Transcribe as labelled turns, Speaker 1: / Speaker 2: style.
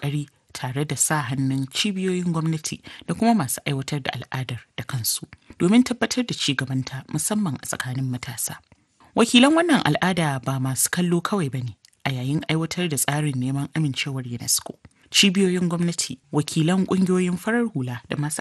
Speaker 1: ƙoƙari tare da sa hannun cibiyoyin gwamnati da kuma masu aiwatar da al'adar da kansu domin tabbatar da ci gabanta musamman a tsakanin matasa. Wakilan wannan al'ada ba masu kallo kawai ba ne a yayin aiwatar da tsarin neman amincewar UNESCO. Cibiyoyin gwamnati, wakilan ƙungiyoyin farar hula da masu